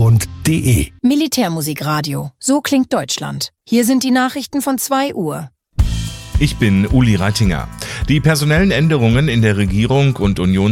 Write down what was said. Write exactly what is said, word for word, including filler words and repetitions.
Bundeswehrbund punkt de. Militärmusikradio. So klingt Deutschland. Hier sind die Nachrichten von zwei Uhr. Ich bin Uli Reitinger. Die personellen Änderungen in der Regierung und Unions